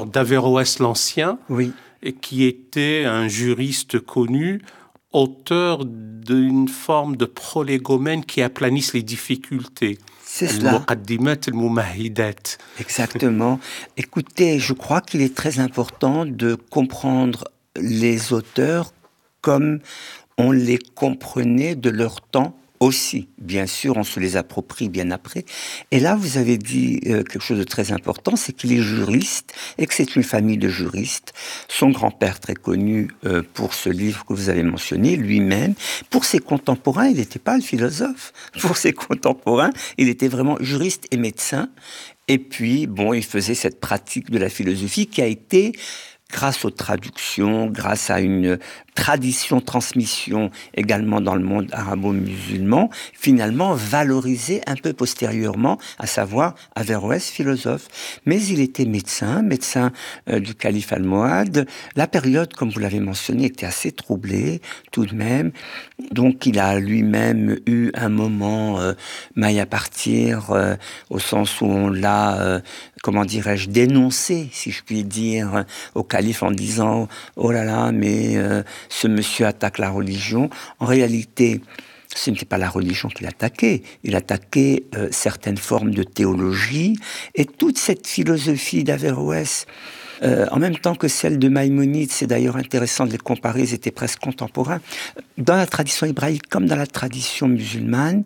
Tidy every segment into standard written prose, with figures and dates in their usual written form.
d'Averroès l'Ancien, Oui. et qui était un juriste connu, auteur d'une forme de prolégomène qui aplanisse les difficultés. C'est cela. Al-Muqaddimat al-Mumahidat. Exactement. Écoutez, je crois qu'il est très important de comprendre les auteurs comme on les comprenait de leur temps aussi. Bien sûr, on se les approprie bien après. Et là, vous avez dit quelque chose de très important, c'est qu'il est juriste et que c'est une famille de juristes. Son grand-père, très connu pour ce livre que vous avez mentionné, lui-même. Pour ses contemporains, il n'était pas le philosophe. Pour ses contemporains, il était vraiment juriste et médecin. Et puis, bon, il faisait cette pratique de la philosophie qui a été, grâce aux traductions, grâce à une transmission également dans le monde arabo-musulman, finalement valorisée un peu postérieurement, à savoir Averroès, philosophe. Mais il était médecin du calife almohade. La période, comme vous l'avez mentionné, était assez troublée tout de même. Donc il a lui-même eu un moment maille à partir, au sens où on l'a, comment dirais-je, dénoncé, si je puis dire, au calife en disant « Oh là là, mais ce monsieur attaque la religion ». En réalité, ce n'était pas la religion qu'il attaquait. Il attaquait certaines formes de théologie. Et toute cette philosophie d'Averroès, en même temps que celle de Maïmonide, c'est d'ailleurs intéressant de les comparer, ils étaient presque contemporains. Dans la tradition hébraïque comme dans la tradition musulmane,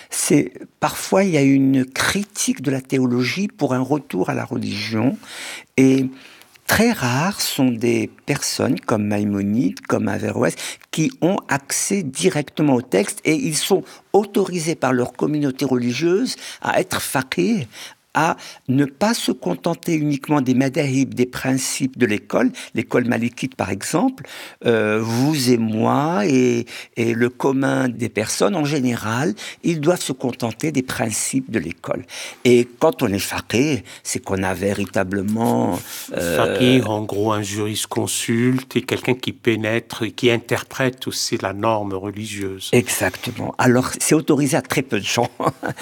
parfois il y a une critique de la théologie pour un retour à la religion. Et très rares sont des personnes comme Maïmonide, comme Averroès, qui ont accès directement au texte et ils sont autorisés par leur communauté religieuse à être faqih, à ne pas se contenter uniquement des madahib, des principes de l'école malikite par exemple, vous et moi et le commun des personnes en général, ils doivent se contenter des principes de l'école. Et quand on est faqih, c'est qu'on a véritablement... Faqih, en gros, un jurisconsulte et quelqu'un qui pénètre et qui interprète aussi la norme religieuse. Exactement. Alors, c'est autorisé à très peu de gens.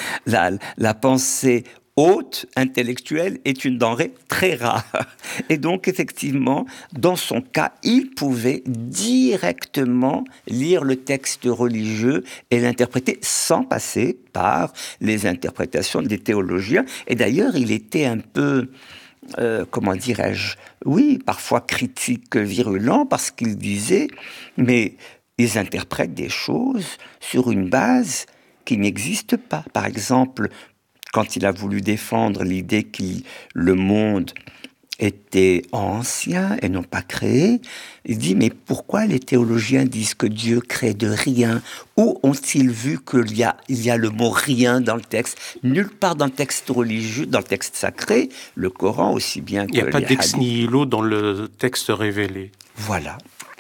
La pensée haute, intellectuelle, est une denrée très rare. Et donc, effectivement, dans son cas, il pouvait directement lire le texte religieux et l'interpréter sans passer par les interprétations des théologiens. Et d'ailleurs, il était un peu... comment dirais-je, oui, parfois critique, virulent, parce qu'il disait, mais ils interprètent des choses sur une base qui n'existe pas. Par exemple, quand il a voulu défendre l'idée que le monde était ancien et non pas créé, il dit, mais pourquoi les théologiens disent que Dieu crée de rien? Où ont-ils vu qu'il y a le mot rien dans le texte? Nulle part dans le texte religieux, dans le texte sacré, le Coran aussi bien que les hadiths. Il n'y a pas d'ex nihilo dans le texte révélé. Voilà.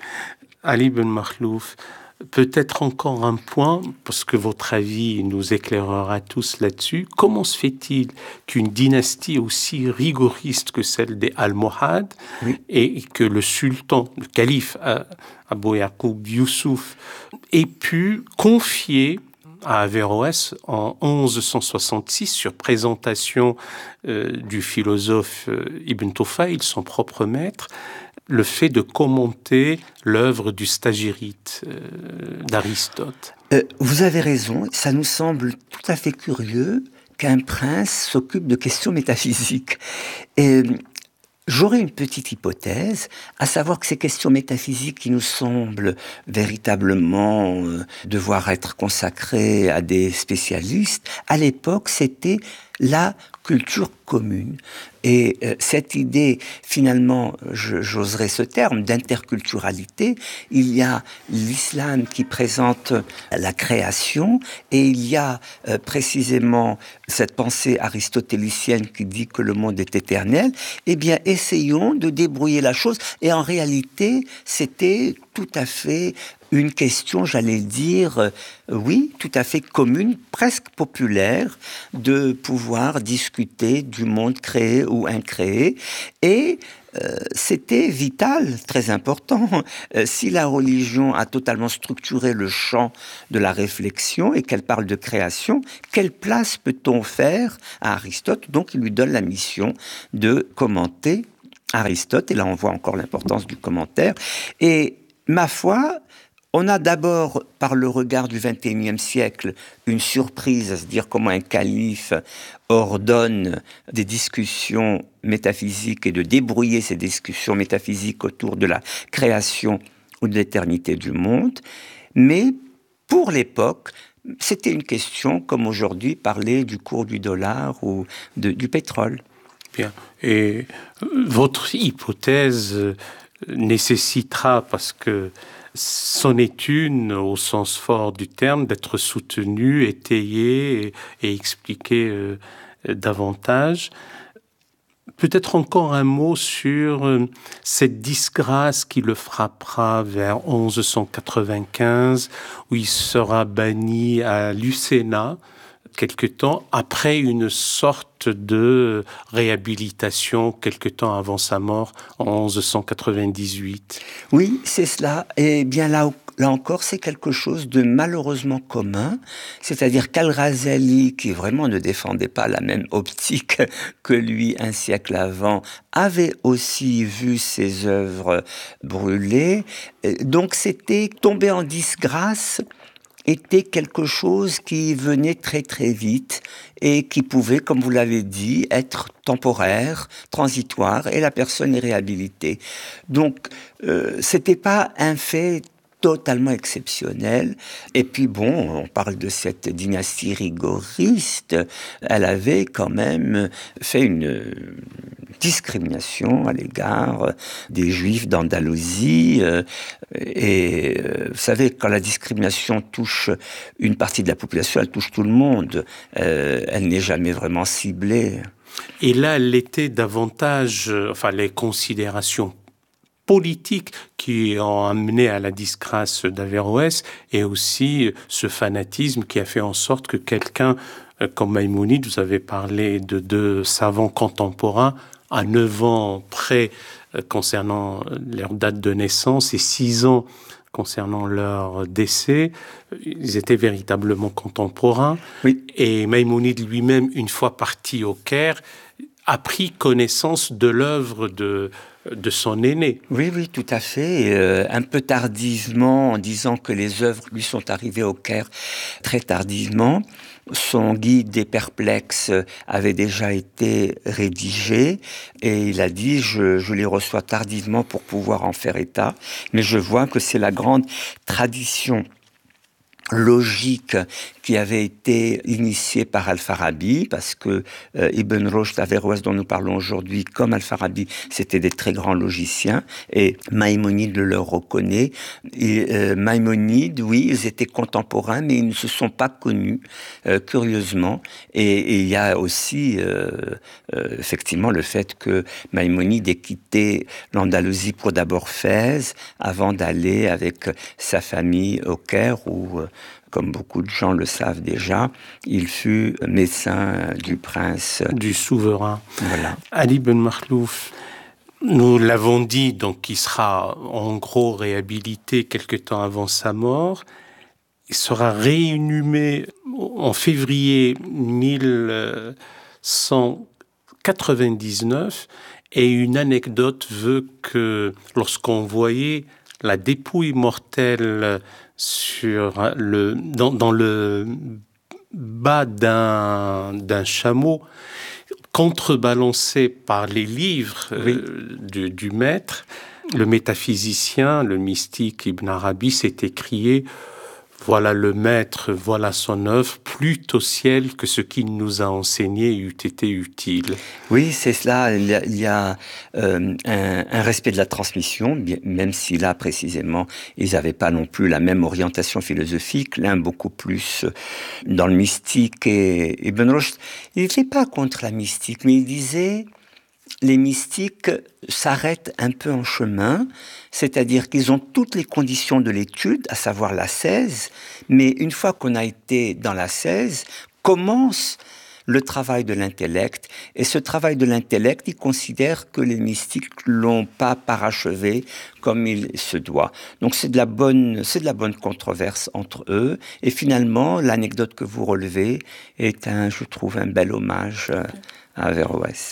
Ali ibn Makhlouf, peut-être encore un point, parce que votre avis nous éclairera tous là-dessus. Comment se fait-il qu'une dynastie aussi rigoriste que celle des Almohades, oui, et que le sultan, le calife Abou Yaqub Youssouf, ait pu confier à Averroès en 1166, sur présentation du philosophe Ibn Tufayl, son propre maître, le fait de commenter l'œuvre du Stagirite d'Aristote. Vous avez raison, ça nous semble tout à fait curieux qu'un prince s'occupe de questions métaphysiques. Et j'aurais une petite hypothèse, à savoir que ces questions métaphysiques qui nous semblent véritablement devoir être consacrées à des spécialistes, à l'époque, c'était la culture commune. Et cette idée, finalement, j'oserais ce terme, d'interculturalité, il y a l'islam qui présente la création et il y a précisément cette pensée aristotélicienne qui dit que le monde est éternel. Eh bien, essayons de débrouiller la chose. Et en réalité, c'était tout à fait une question, j'allais dire, oui, tout à fait commune, presque populaire, de pouvoir discuter du monde créé ou incréé. Et c'était vital, très important. Si la religion a totalement structuré le champ de la réflexion et qu'elle parle de création, quelle place peut-on faire à Aristote? Donc, il lui donne la mission de commenter Aristote, et là on voit encore l'importance du commentaire. Et ma foi, on a d'abord, par le regard du XXIe siècle, une surprise à se dire comment un calife ordonne des discussions métaphysiques et de débrouiller ces discussions métaphysiques autour de la création ou de l'éternité du monde. Mais pour l'époque, c'était une question, comme aujourd'hui, parler du cours du dollar ou du pétrole. Bien. Et votre hypothèse nécessitera, parce que c'en est une, au sens fort du terme, d'être soutenue, étayée et expliquée davantage. Peut-être encore un mot sur cette disgrâce qui le frappera vers 1195, où il sera banni à Lucena, quelque temps après une sorte de réhabilitation, quelque temps avant sa mort, en 1198. Oui, c'est cela. Et bien là encore, c'est quelque chose de malheureusement commun. C'est-à-dire qu'Al-Razali, qui vraiment ne défendait pas la même optique que lui un siècle avant, avait aussi vu ses œuvres brûlées. Donc c'était tomber en disgrâce était quelque chose qui venait très très vite et qui pouvait, comme vous l'avez dit, être temporaire, transitoire, et la personne est réhabilitée. Donc, c'était pas un fait totalement exceptionnel. Et puis bon, on parle de cette dynastie rigoriste, elle avait quand même fait une discrimination à l'égard des Juifs d'Andalousie. Vous savez, quand la discrimination touche une partie de la population, elle touche tout le monde. Elle n'est jamais vraiment ciblée. Et là, elle était davantage, les considérations politiques qui ont amené à la disgrâce d'Averroès, et aussi ce fanatisme qui a fait en sorte que quelqu'un comme Maïmonide, vous avez parlé de deux savants contemporains, à 9 ans près concernant leur date de naissance et 6 ans concernant leur décès, ils étaient véritablement contemporains. Oui. Et Maïmonide lui-même, une fois parti au Caire, a pris connaissance de l'œuvre de son aîné. Oui, oui, tout à fait. Un peu tardivement, en disant que les œuvres lui sont arrivées au Caire très tardivement. Son guide des perplexes avait déjà été rédigé et il a dit je les reçois tardivement pour pouvoir en faire état, mais je vois que c'est la grande tradition logique qui avait été initiée par Al-Farabi, parce que Ibn Rushd, Averroès dont nous parlons aujourd'hui, comme Al-Farabi, c'était des très grands logiciens, et Maïmonide le leur reconnaît. Et Maïmonide, oui, ils étaient contemporains, mais ils ne se sont pas connus, curieusement. Et il y a aussi, effectivement, le fait que Maïmonide ait quitté l'Andalousie pour d'abord Fès, avant d'aller avec sa famille au Caire, où comme beaucoup de gens le savent déjà, il fut médecin du prince. Du souverain. Voilà. Ali Ben Makhlouf, nous l'avons dit, donc il sera en gros réhabilité quelque temps avant sa mort. Il sera réinhumé en février 1199. Et une anecdote veut que lorsqu'on voyait la dépouille mortelle dans le bas d'un chameau, contrebalancé par les livres du maître, le métaphysicien, le mystique Ibn Arabi s'est écrié « Voilà le maître, voilà son œuvre, plût au ciel que ce qu'il nous a enseigné eût été utile. » Oui, c'est cela. Il y a un respect de la transmission, même si là, précisément, ils n'avaient pas non plus la même orientation philosophique, l'un beaucoup plus dans le mystique. Et Ibn Rushd, il n'était pas contre la mystique, mais il disait... Les mystiques s'arrêtent un peu en chemin, c'est-à-dire qu'ils ont toutes les conditions de l'étude, à savoir l'ascèse, mais une fois qu'on a été dans l'ascèse, commence le travail de l'intellect, et ce travail de l'intellect, ils considèrent que les mystiques l'ont pas parachevé comme il se doit. Donc c'est de la bonne controverse entre eux, et finalement, l'anecdote que vous relevez est je trouve, un bel hommage à Averroès.